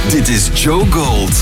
Dit is Joe Gold.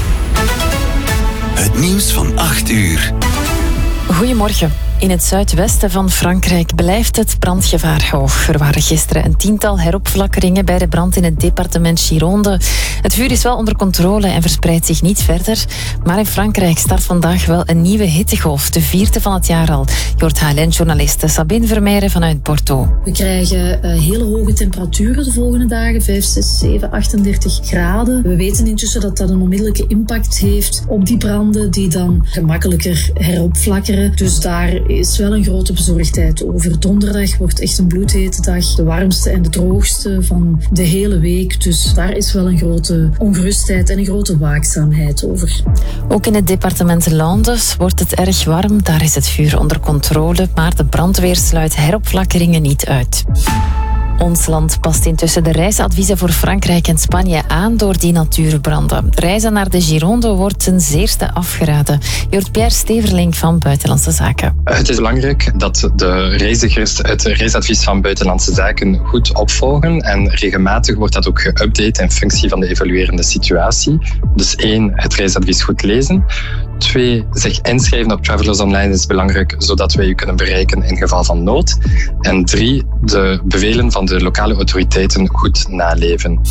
Het nieuws van 8 uur. Goedemorgen. In het zuidwesten van Frankrijk blijft het brandgevaar hoog. Er waren gisteren een 10-tal heropflakkeringen bij de brand in het departement Gironde. Het vuur is wel onder controle en verspreidt zich niet verder. Maar in Frankrijk start vandaag wel een nieuwe hittegolf, de 4e van het jaar al. Je hoort HLN-journaliste Sabine Vermeijren vanuit Bordeaux. We krijgen hele hoge temperaturen de volgende dagen, 5, 6, 7, 38 graden. We weten intussen dat dat een onmiddellijke impact heeft op die branden die dan gemakkelijker heropflakkeren. Dus daar is wel een grote bezorgdheid over. Donderdag wordt echt een bloedhete dag. De warmste en de droogste van de hele week. Dus daar is wel een grote ongerustheid en een grote waakzaamheid over. Ook in het departement Landes wordt het erg warm. Daar is het vuur onder controle, maar de brandweer sluit heropflakkeringen niet uit. Ons land past intussen de reisadviezen voor Frankrijk en Spanje aan door die natuurbranden. Reizen naar de Gironde wordt ten zeerste afgeraden. Je hoort Pierre Steverling van Buitenlandse Zaken. Het is belangrijk dat de reizigers het reisadvies van Buitenlandse Zaken goed opvolgen. En regelmatig wordt dat ook geüpdate in functie van de evoluerende situatie. Dus 1, het reisadvies goed lezen. 2, zich inschrijven op Travelers Online is belangrijk, zodat wij u kunnen bereiken in geval van nood. En 3, de bevelen van de lokale autoriteiten goed naleven.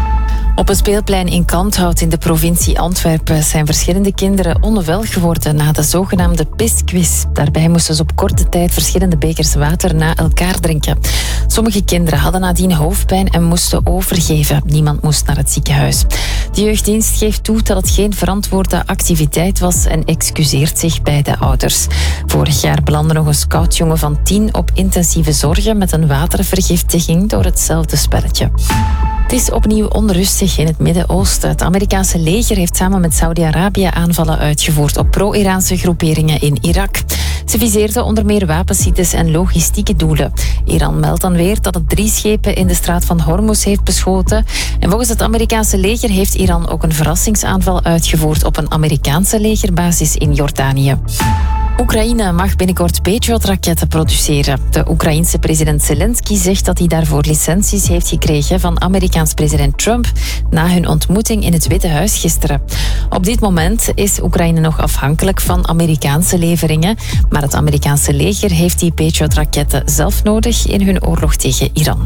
Op een speelplein in Kanthout in de provincie Antwerpen zijn verschillende kinderen onwel geworden na de zogenaamde pistquiz. Daarbij moesten ze op korte tijd verschillende bekers water na elkaar drinken. Sommige kinderen hadden nadien hoofdpijn en moesten overgeven. Niemand moest naar het ziekenhuis. De jeugddienst geeft toe dat het geen verantwoorde activiteit was en excuseert zich bij de ouders. Vorig jaar belandde nog een scoutjongen van 10 op intensieve zorgen met een watervergiftiging door hetzelfde spelletje. Het is opnieuw onrustig in het Midden-Oosten. Het Amerikaanse leger heeft samen met Saudi-Arabië aanvallen uitgevoerd op pro-Iraanse groeperingen in Irak. Ze viseerden onder meer wapensites en logistieke doelen. Iran meldt dan weer dat het 3 schepen in de straat van Hormuz heeft beschoten. En volgens het Amerikaanse leger heeft Iran ook een verrassingsaanval uitgevoerd op een Amerikaanse legerbasis in Jordanië. Oekraïne mag binnenkort Patriot-raketten produceren. De Oekraïense president Zelensky zegt dat hij daarvoor licenties heeft gekregen van Amerikaans president Trump na hun ontmoeting in het Witte Huis gisteren. Op dit moment is Oekraïne nog afhankelijk van Amerikaanse leveringen, maar het Amerikaanse leger heeft die Patriot-raketten zelf nodig in hun oorlog tegen Iran.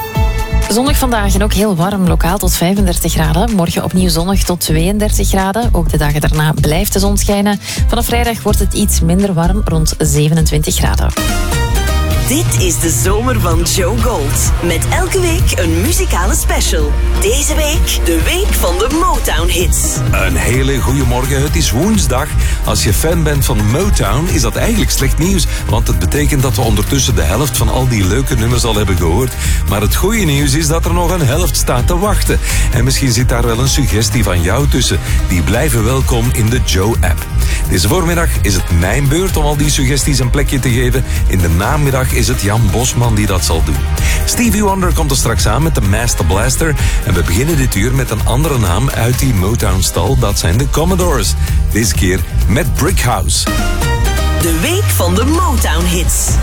Zonnig vandaag en ook heel warm, lokaal tot 35 graden. Morgen opnieuw zonnig tot 32 graden. Ook de dagen daarna blijft de zon schijnen. Vanaf vrijdag wordt het iets minder warm, rond 27 graden. Dit is de zomer van Joe Gold. Met elke week een muzikale special. Deze week de week van de Motown-hits. Een hele goede morgen. Het is woensdag. Als je fan bent van Motown is dat eigenlijk slecht nieuws. Want het betekent dat we ondertussen de helft van al die leuke nummers al hebben gehoord. Maar het goede nieuws is dat er nog een helft staat te wachten. En misschien zit daar wel een suggestie van jou tussen. Die blijven welkom in de Joe-app. Deze voormiddag is het mijn beurt om al die suggesties een plekje te geven. In de namiddag is het Jan Bosman die dat zal doen. Stevie Wonder komt er straks aan met de Master Blaster. En we beginnen dit uur met een andere naam uit die Motown-stal. Dat zijn de Commodores. Deze keer met Brick House. De week van de Motown-hits.